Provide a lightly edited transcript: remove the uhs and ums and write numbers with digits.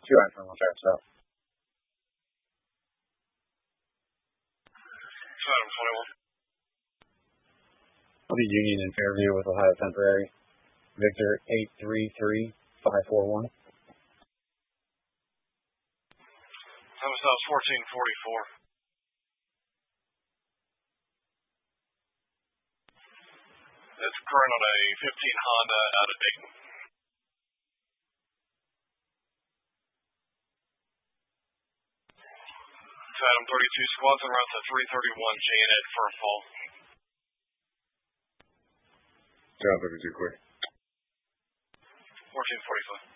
2 Item will start up. Item 21. I'll be Union and Fairview with Ohio Temporary. Victor 833541. Time is 14:44. It's current on a 15 Honda out of Dayton. Item 32, squads en route to 331 Janet for a fall. Job 32 quick. 14:45.